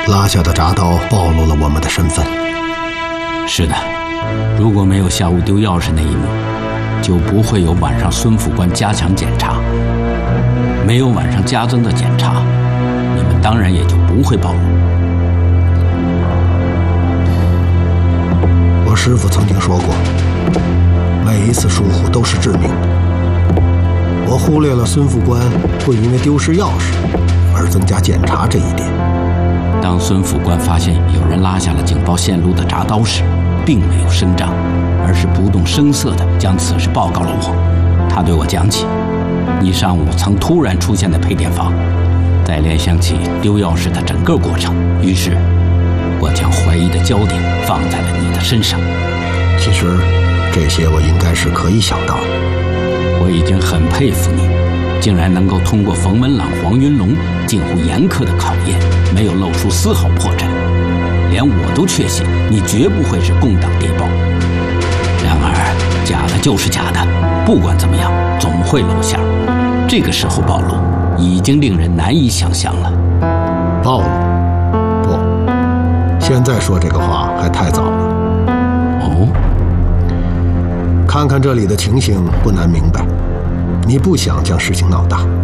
拉下的铡刀暴露了我们的身份。 是的，如果没有下午丢钥匙那一幕，就不会有晚上孙副官加强检查。没有晚上加增的检查，你们当然也就不会暴露。 我师父曾经说过，每一次疏忽都是致命的。我忽略了孙副官会因为丢失钥匙而增加检查这一点。 当孙副官发现有人拉下了警报线路的铡刀时，并没有声张，而是不动声色地将此事报告了我。他对我讲起，你上午曾突然出现在配电房，再联想起丢钥匙的整个过程，于是我将怀疑的焦点放在了你的身上。 其实这些我应该是可以想到的。 我已经很佩服你，竟然能够通过冯文朗、黄云龙近乎严苛的考验，没有露出丝毫破绽。连我都确信你绝不会是共党谍报。然而假的就是假的，不管怎么样总会露馅。这个时候暴露已经令人难以想象了。 暴露？不，现在说这个话还太早了。 哦， 看看这里的情形，不难明白，你不想将事情闹大。